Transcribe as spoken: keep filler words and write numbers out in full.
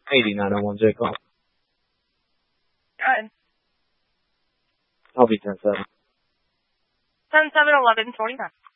eighty nine oh one J call. Go ahead. I'll be ten seven. ten seven eleven forty nine.